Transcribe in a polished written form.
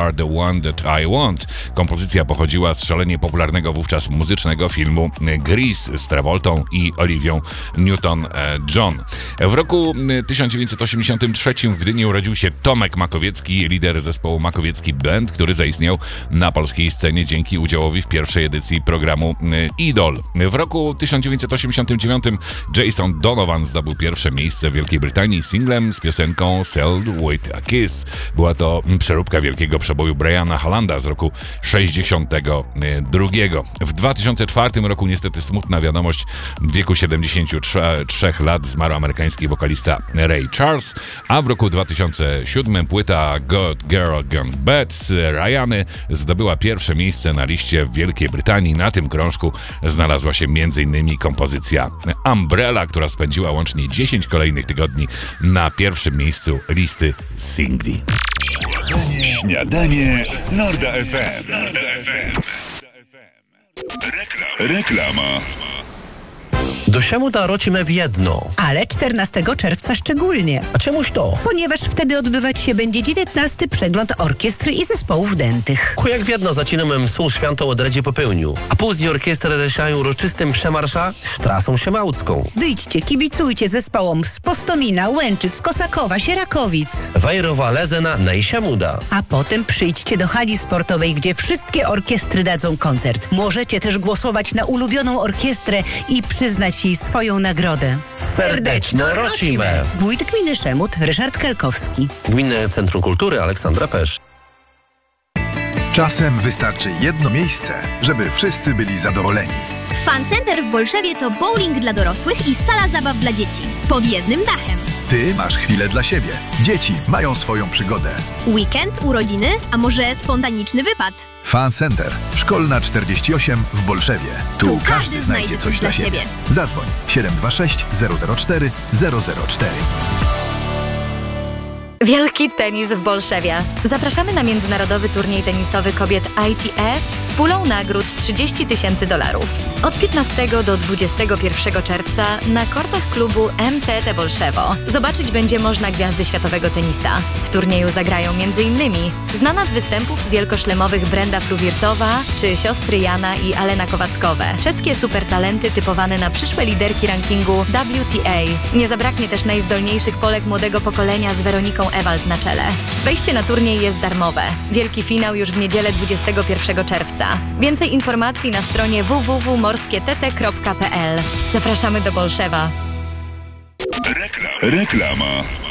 are the one that I want. Kompozycja pochodziła z szalenie popularnego wówczas muzycznego filmu Grease z Travoltą i Olivią Newton-John. W roku 1983 w Gdyni urodził się Tomek Makowiecki, lider zespołu Makowiecki Band, który zaistniał na polskiej scenie dzięki udziałowi w pierwszej edycji programu Idol. W roku 1989 Jason Donovan zdobył pierwsze miejsce w Wielkiej Brytanii singlem z piosenką Sealed with a Kiss. Była to przeróbka wielkiego przeboju Briana Hollanda z roku 62. W 2004 roku niestety smutna wiadomość. W wieku 73 lat zmarł amerykański wokalista Ray Charles, a w roku 2007 płyta Good Girl Gone Bad z Rihanny zdobyła pierwsze miejsce na liście w Wielkiej Brytanii. Na tym krążku znalazła się m.in. kompozycja Umbrella, która spędziła łącznie 10 kolejnych tygodni na pierwszym miejscu listy singli. Śniadanie z Norda FM. Reklama. Do czemu da rocimy w jedno? Ale 14 czerwca szczególnie. A czemuś to? Ponieważ wtedy odbywać się będzie 19. przegląd orkiestr i zespołów dętych. Jak w jedno zaczynamy msą świętą od Radzie popełnił, a później orkiestry reszają uroczystym przemarsza z trasą siemałcką. Wyjdźcie, kibicujcie zespołom z Postomina, Łęczyc, Kosakowa, Sierakowic. Wajrowa Lezena, Nejsiamuda. A potem przyjdźcie do hali sportowej, gdzie wszystkie orkiestry dadzą koncert. Możecie też głosować na ulubioną orkiestrę i przyznać jej swoją nagrodę. Serdeczno rocimy! Wójt gminy Szemut Ryszard Kelkowski. Gminne Centrum Kultury Aleksandra Pesz. Czasem wystarczy jedno miejsce, żeby wszyscy byli zadowoleni. Fun Center w Bolszewie to bowling dla dorosłych i sala zabaw dla dzieci. Pod jednym dachem. Ty masz chwilę dla siebie. Dzieci mają swoją przygodę. Weekend, urodziny, a może spontaniczny wypad? Fun Center. Szkolna 48 w Bolszewie. Tu każdy znajdzie coś dla siebie. Zadzwoń 726 004 004. Wielki tenis w Bolszewie. Zapraszamy na międzynarodowy turniej tenisowy kobiet ITF z pulą nagród $30,000. Od 15 do 21 czerwca na kortach klubu MTT Bolszewo. Zobaczyć będzie można gwiazdy światowego tenisa. W turnieju zagrają m.in. znana z występów wielkoszlemowych Brenda Fruwirtowa czy siostry Jana i Alena Kowackowe. Czeskie supertalenty typowane na przyszłe liderki rankingu WTA. Nie zabraknie też najzdolniejszych Polek młodego pokolenia z Weroniką Ewald na czele. Wejście na turniej jest darmowe. Wielki finał już w niedzielę 21 czerwca. Więcej informacji na stronie www.morskiett.pl. Zapraszamy do Bolszewa. Reklama.